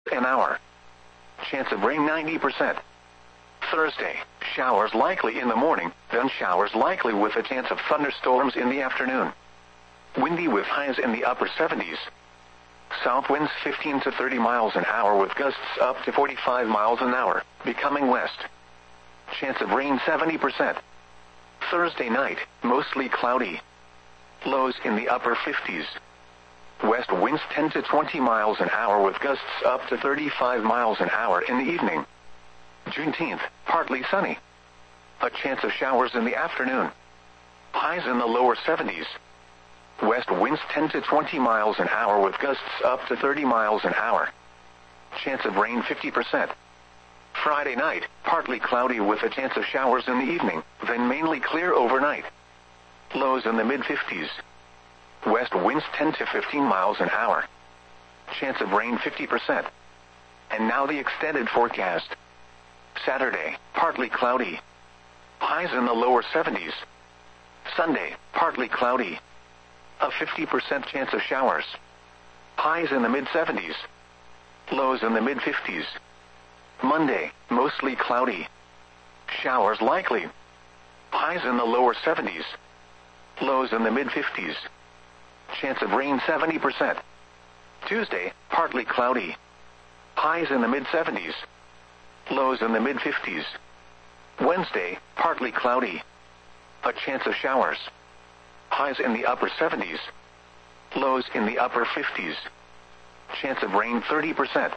an hour. Chance of rain 90%. Thursday, showers likely in the morning, then showers likely with a chance of thunderstorms in the afternoon. Windy with highs in the upper 70s. South winds 15 to 30 miles an hour with gusts up to 45 miles an hour, becoming west. Chance of rain 70%. Thursday night, mostly cloudy. Lows in the upper 50s. West winds 10 to 20 miles an hour with gusts up to 35 miles an hour in the evening. Juneteenth, partly sunny. A chance of showers in the afternoon. Highs in the lower 70s. West winds 10 to 20 miles an hour with gusts up to 30 miles an hour. Chance of rain 50%. Friday night, partly cloudy with a chance of showers in the evening, then mainly clear overnight. Lows in the mid-50s. West winds 10 to 15 miles an hour. Chance of rain 50%. And now the extended forecast. Saturday, partly cloudy. Highs in the lower 70s. Sunday, partly cloudy. A 50% chance of showers. Highs in the mid-70s. Lows in the mid-50s. Monday, mostly cloudy. Showers likely. Highs in the lower 70s. Lows in the mid-50s. Chance of rain 70%. Tuesday, partly cloudy. Highs in the mid-70s. Lows in the mid-50s. Wednesday, partly cloudy. A chance of showers. Highs in the upper 70s. Lows in the upper 50s. Chance of rain 30%.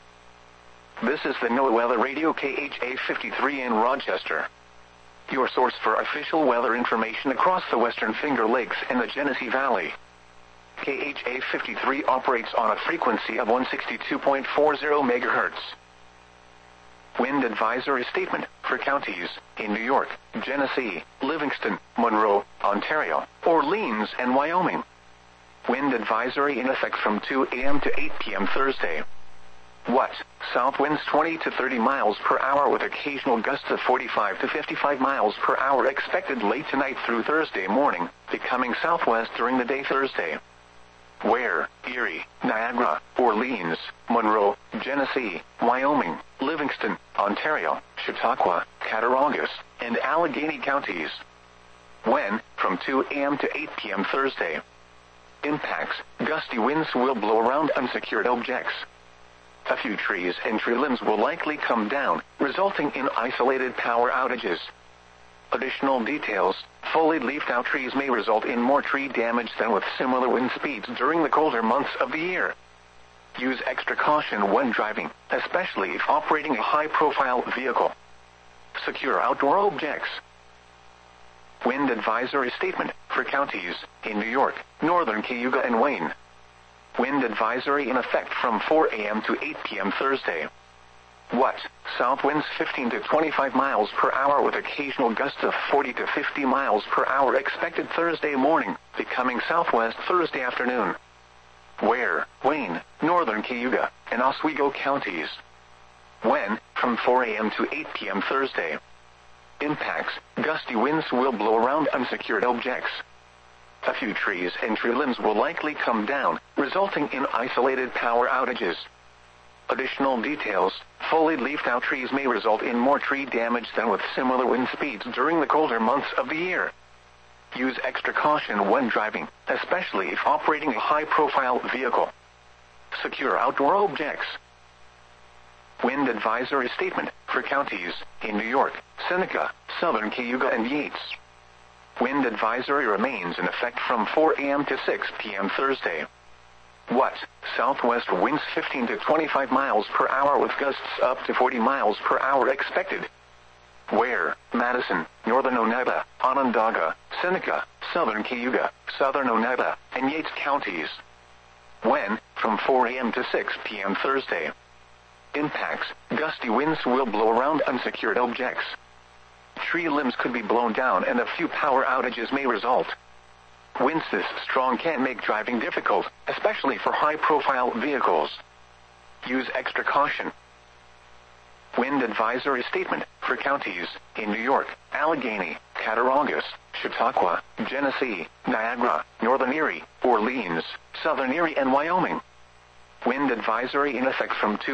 This is the NOAA Weather Radio KHA 53 in Rochester. Your source for official weather information across the Western Finger Lakes and the Genesee Valley. KHA 53 operates on a frequency of 162.40 MHz. Wind advisory statement for counties in New York, Genesee, Livingston, Monroe, Ontario, Orleans, and Wyoming. Wind advisory in effect from 2 a.m. to 8 p.m. Thursday. What? South winds 20 to 30 miles per hour with occasional gusts of 45 to 55 miles per hour expected late tonight through Thursday morning, becoming southwest during the day Thursday. Where? Erie, Niagara, Orleans, Monroe, Genesee, Wyoming, Livingston, Ontario, Chautauqua, Cattaraugus, and Allegheny counties. When? From 2 a.m. to 8 p.m. Thursday. Impacts: gusty winds will blow around unsecured objects. A few trees and tree limbs will likely come down, resulting in isolated power outages. Additional details: fully leafed out trees may result in more tree damage than with similar wind speeds during the colder months of the year. Use extra caution when driving, especially if operating a high-profile vehicle. Secure outdoor objects. Wind advisory statement for counties in New York, Northern Cayuga, and Wayne. Wind advisory in effect from 4 a.m. to 8 p.m. Thursday. What? South winds 15 to 25 miles per hour with occasional gusts of 40 to 50 miles per hour expected Thursday morning, becoming southwest Thursday afternoon. Where? Wayne, Northern Cayuga, and Oswego counties. When? From 4 a.m. to 8 p.m. Thursday. Impacts: gusty winds will blow around unsecured objects. A few trees and tree limbs will likely come down, resulting in isolated power outages. Additional details: fully leafed out trees may result in more tree damage than with similar wind speeds during the colder months of the year. Use extra caution when driving, especially if operating a high-profile vehicle. Secure outdoor objects. Wind advisory statement for counties in New York, Seneca, Southern Cayuga, and Yates. Wind advisory remains in effect from 4 a.m. to 6 p.m. Thursday. What? Southwest winds 15 to 25 miles per hour with gusts up to 40 miles per hour expected. Where? Madison, Northern Oneida, Onondaga, Seneca, Southern Cayuga, Southern Oneida, and Yates counties. When? From 4 a.m. to 6 p.m. Thursday. Impacts: gusty winds will blow around unsecured objects. Tree limbs could be blown down and a few power outages may result. Winds this strong can make driving difficult, especially for high-profile vehicles. Use extra caution. Wind advisory statement for counties in New York, Allegheny, Cattaraugus, Chautauqua, Genesee, Niagara, Northern Erie, Orleans, Southern Erie, and Wyoming. Wind advisory in effect from 2